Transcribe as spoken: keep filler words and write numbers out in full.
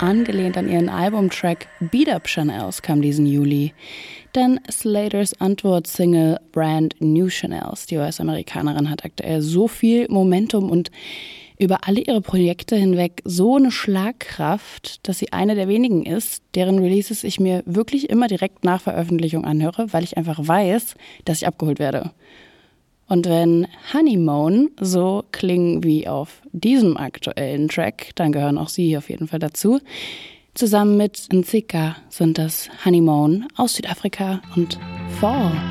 angelehnt an ihren Albumtrack Beat Up Chanels kam diesen Juli. Denn Slaters Antwortsingle Brand New Chanels, die U S-Amerikanerin, hat aktuell so viel Momentum und über alle ihre Projekte hinweg so eine Schlagkraft, dass sie eine der wenigen ist, deren Releases ich mir wirklich immer direkt nach Veröffentlichung anhöre, weil ich einfach weiß, dass ich abgeholt werde. Und wenn Honeymoon so klingen wie auf diesem aktuellen Track, dann gehören auch sie auf jeden Fall dazu. Zusammen mit Nsika sind das Honeymoon aus Südafrika und Fall.